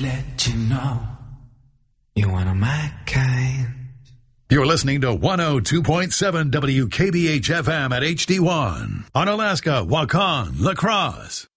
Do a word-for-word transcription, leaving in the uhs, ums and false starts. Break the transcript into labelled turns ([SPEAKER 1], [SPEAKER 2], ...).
[SPEAKER 1] let you know you're one of my kind.
[SPEAKER 2] You're listening to one oh two point seven W K B H F M at H D one on Alaska, Waukon, La Crosse.